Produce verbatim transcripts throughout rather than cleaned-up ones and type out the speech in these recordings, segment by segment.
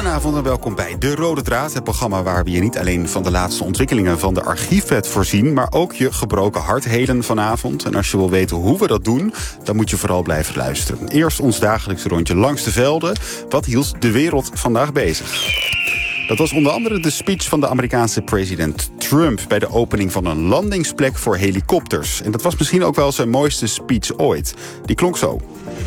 Goedenavond en welkom bij De Rode Draad, het programma waar we je niet alleen van de laatste ontwikkelingen van de archiefwet voorzien, maar ook je gebroken hart helen vanavond. En als je wil weten hoe we dat doen, dan moet je vooral blijven luisteren. Eerst ons dagelijkse rondje langs de velden. Wat hield de wereld vandaag bezig? Dat was onder andere de speech van de Amerikaanse president Trump bij de opening van een landingsplek voor helikopters. En dat was misschien ook wel zijn mooiste speech ooit. Die klonk zo.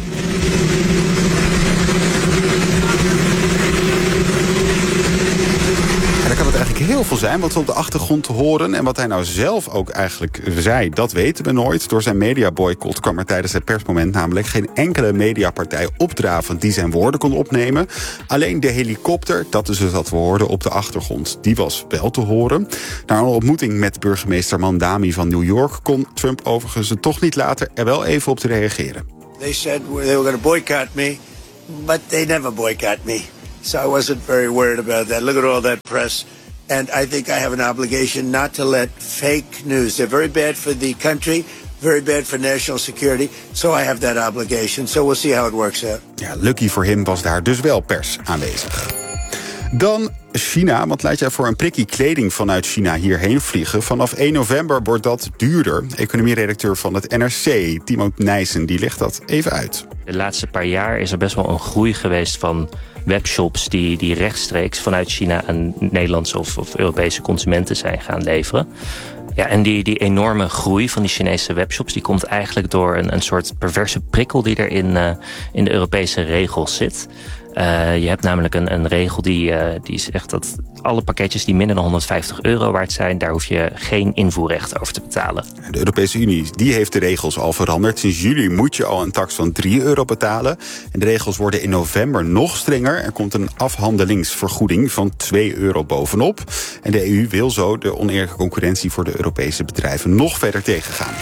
Heel veel zijn wat we op de achtergrond te horen. En wat hij nou zelf ook eigenlijk zei, dat weten we nooit. Door zijn mediaboycott kwam er tijdens het persmoment namelijk geen enkele mediapartij opdraven die zijn woorden kon opnemen. Alleen de helikopter, dat is dus wat we hoorden op de achtergrond, die was wel te horen. Na een ontmoeting met burgemeester Mandami van New York kon Trump overigens het toch niet laten er wel even op te reageren. They said they were going to boycott me, but they never boycott me. So I wasn't very worried about that. Look at all that press. And I think I have an obligation not to let fake news. They're very bad for the country, very bad for national security. So I have that obligation. So we'll see how it works out. Ja, lucky voor hem was daar dus wel pers aanwezig. Dan China, want laat jij voor een prikkie kleding vanuit China hierheen vliegen. Vanaf één november wordt dat duurder. Economieredacteur van het N R C, Timo Nijssen, die legt dat even uit. De laatste paar jaar is er best wel een groei geweest van webshops die, die rechtstreeks vanuit China aan Nederlandse of, of Europese consumenten zijn gaan leveren. Ja, en die, die enorme groei van die Chinese webshops die komt eigenlijk door een, een soort perverse prikkel die er in, uh, in de Europese regels zit. Uh, je hebt namelijk een, een regel die, uh, die zegt dat alle pakketjes die minder dan honderdvijftig euro waard zijn, daar hoef je geen invoerrecht over te betalen. De Europese Unie die heeft de regels al veranderd. Sinds juli moet je al een tax van drie euro betalen. En de regels worden in november nog strenger. Er komt een afhandelingsvergoeding van twee euro bovenop. En de E U wil zo de oneerlijke concurrentie voor de Europese bedrijven nog verder tegengaan.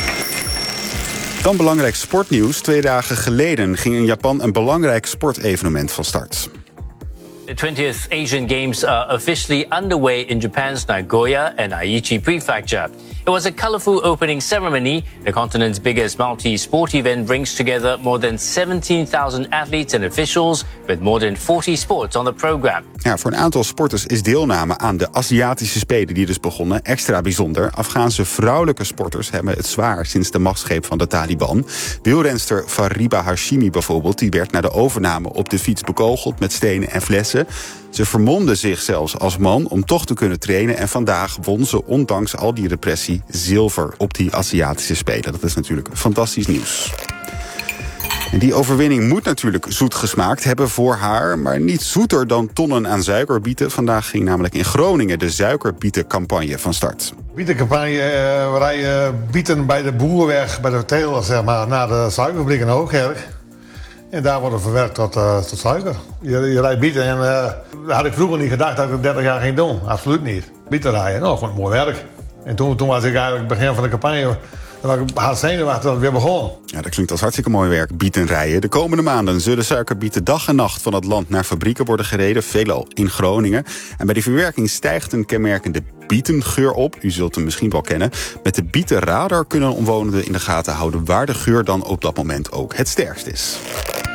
Dan belangrijk sportnieuws. Twee dagen geleden ging in Japan een belangrijk sportevenement van start. The twentieth Asian Games are officially underway in Japan's Nagoya and Aichi Prefecture. It was a colorful opening ceremony. The continent's biggest multi-sport event brings together more than seventeen thousand athletes and officials with more than forty sports on the program. Ja, voor een aantal sporters is deelname aan de Aziatische Spelen die dus begonnen extra bijzonder. Afghaanse vrouwelijke sporters hebben het zwaar sinds de machtsgreep van de Taliban. Wielrenster Fariba Hashimi bijvoorbeeld, die werd na de overname op de fiets bekogeld met stenen en flessen. Ze vermomde zich zelfs als man om toch te kunnen trainen. En vandaag won ze, ondanks al die repressie, zilver op die Aziatische Spelen. Dat is natuurlijk fantastisch nieuws. En die overwinning moet natuurlijk zoet gesmaakt hebben voor haar, maar niet zoeter dan tonnen aan suikerbieten. Vandaag ging namelijk in Groningen de suikerbietencampagne van start. Bietencampagne uh, waar je bieten bij de boer weg, bij de teler, zeg maar, naar de suikerfabriek in Hoogkerk. En daar worden verwerkt tot, uh, tot suiker. Je, je rijdt bieten en uh, dat had ik vroeger niet gedacht dat ik het dertig jaar ging doen. Absoluut niet. Bieten rijden, nou, gewoon mooi werk. En toen, toen was ik eigenlijk begin van de campagne, dan was ik hard zenuwachtig dat ik weer begon. Ja, dat klinkt als hartstikke mooi werk, bieten rijden. De komende maanden zullen suikerbieten dag en nacht van het land naar fabrieken worden gereden, veelal in Groningen. En bij die verwerking stijgt een kenmerkende bietengeur op. U zult hem misschien wel kennen. Met de bietenradar kunnen omwonenden in de gaten houden waar de geur dan op dat moment ook het sterkst is.